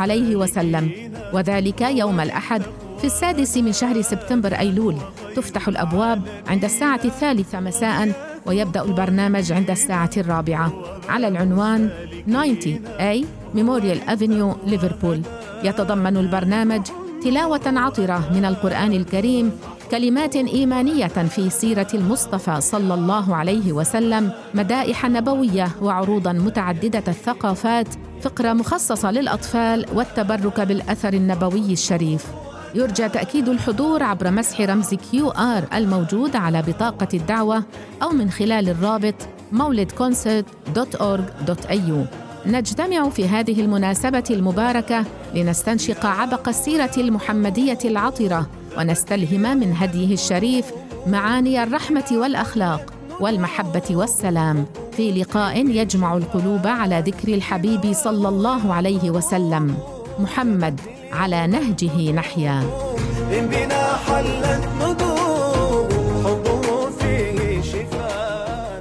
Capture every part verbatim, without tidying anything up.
عليه وسلم، وذلك يوم الأحد في السادس من شهر سبتمبر أيلول. تفتح الأبواب عند الساعة الثالثة مساء، ويبدأ البرنامج عند الساعة الرابعة على العنوان تسعين إيه ميموريال أفينيو ليفربول. يتضمن البرنامج تلاوة عطرة من القرآن الكريم، كلمات إيمانية في سيرة المصطفى صلى الله عليه وسلم، مدائح نبوية وعروضاً متعددة الثقافات، فقرة مخصصة للأطفال والتبرك بالأثر النبوي الشريف. يرجى تأكيد الحضور عبر مسح رمز كيو آر الموجود على بطاقة الدعوة أو من خلال الرابط مولد كونسرت دوت أورغ دوت إيه يو. نجتمع في هذه المناسبة المباركة لنستنشق عبق السيرة المحمدية العطرة ونستلهم من هديه الشريف معاني الرحمة والأخلاق والمحبة والسلام، في لقاء يجمع القلوب على ذكر الحبيب صلى الله عليه وسلم. محمد على نهجه نحيا. إن بنا حلت نضوء حبه فيه شفاء.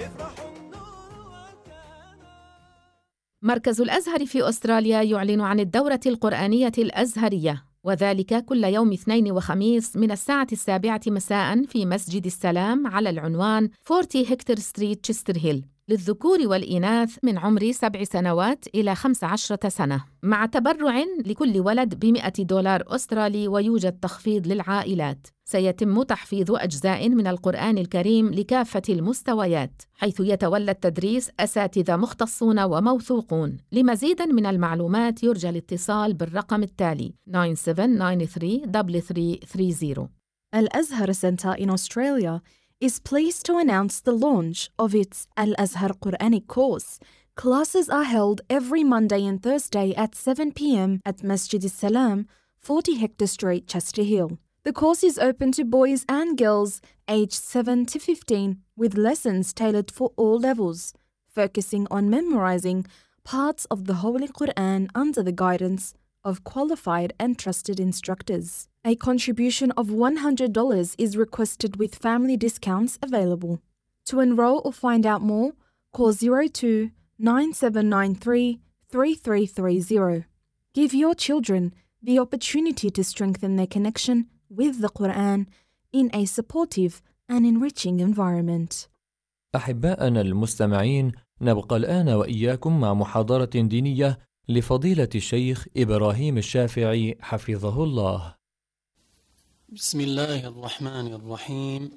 مركز الأزهر في أستراليا يعلن عن الدورة القرآنية الأزهرية، وذلك كل يوم اثنين وخميس من الساعة السابعة مساء في مسجد السلام على العنوان أربعين هكتور ستريت تشستر هيل، للذكور والإناث من عمر سبع سنوات إلى خمس عشرة سنة، مع تبرع لكل ولد بمئة دولار أسترالي، ويوجد تخفيض للعائلات. سيتم تحفيظ أجزاء من القرآن الكريم لكافة المستويات، حيث يتولى التدريس أساتذة مختصون وموثوقون. لمزيد من المعلومات يرجى الاتصال بالرقم التالي تسعة سبعة تسعة ثلاثة ثلاثة ثلاثة ثلاثة. Al-Azhar Center in Australia is pleased to announce the launch of its Al-Azhar Quranic course. Classes are held every Monday and Thursday at seven p.m. at Masjid Al-Salam, forty Hector Street, Chester Hill. The course is open to boys and girls aged seven to fifteen, with lessons tailored for all levels, focusing on memorizing parts of the Holy Quran under the guidance of qualified and trusted instructors. A contribution of one hundred dollars is requested with family discounts available. To enroll or find out more, call zero two nine seven nine three three three three zero. Give your children the opportunity to strengthen their connection with the Quran in a supportive and enriching environment. أحباءنا المستمعين، نبقى الآن وإياكم مع محاضرة دينية لفضيلة الشيخ إبراهيم الشافعي حفظه الله. بسم الله الرحمن الرحيم.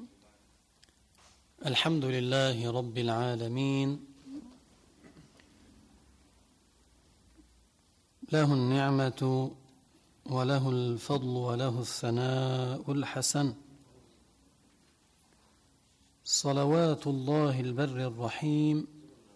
الحمد لله رب العالمين، له النعمة وله الفضل وله الثناء الحسن. صلوات الله البر الرحيم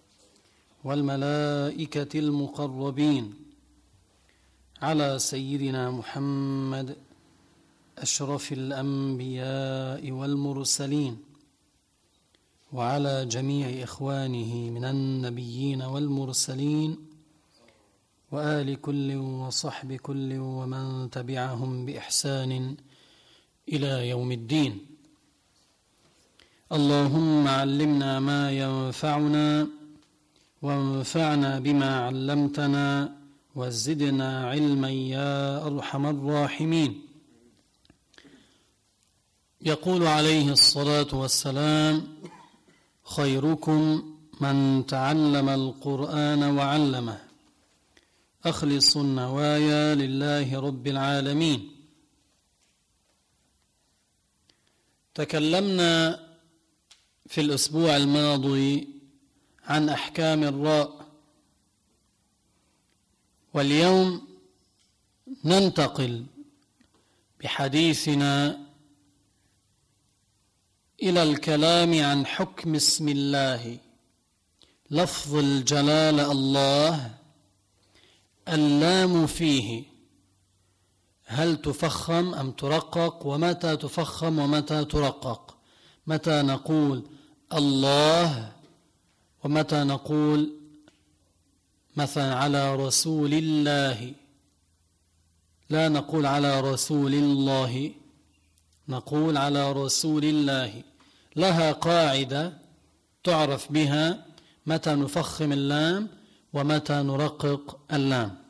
والملائكة المقربين على سيدنا محمد أشرف الأنبياء والمرسلين، وعلى جميع إخوانه من النبيين والمرسلين، وآل كل وصحب كل ومن تبعهم بإحسان إلى يوم الدين. اللهم علمنا ما ينفعنا وانفعنا بما علمتنا وزدنا علما يا أرحم الراحمين. يقول عليه الصلاة والسلام: خيركم من تعلم القرآن وعلمه. أخلص النوايا لله رب العالمين. تكلمنا في الأسبوع الماضي عن أحكام الراء، واليوم ننتقل بحديثنا إلى الكلام عن حكم اسم الله، لفظ الجلالة الله، اللام فيه هل تفخم أم ترقق، ومتى تفخم ومتى ترقق، متى نقول الله ومتى نقول مثلا على رسول الله. لا نقول على رسول الله، نقول على رسول الله. لها قاعدة تعرف بها متى نفخم اللام ومتى نرقق اللام.